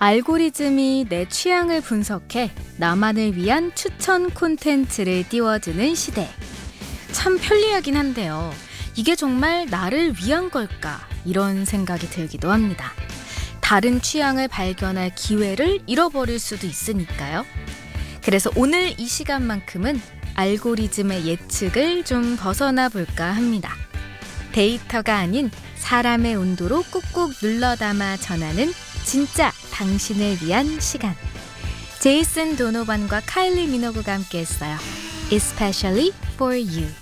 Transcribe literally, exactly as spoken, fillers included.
알고리즘이 내 취향을 분석해 나만을 위한 추천 콘텐츠를 띄워주는 시대. 참 편리하긴 한데요. 이게 정말 나를 위한 걸까? 이런 생각이 들기도 합니다. 다른 취향을 발견할 기회를 잃어버릴 수도 있으니까요. 그래서 오늘 이 시간만큼은 알고리즘의 예측을 좀 벗어나 볼까 합니다. 데이터가 아닌 사람의 온도로 꾹꾹 눌러 담아 전하는 진짜 당신을 위한 시간. 제이슨 도노반과 카일리 미노그가 함께했어요. Especially for you.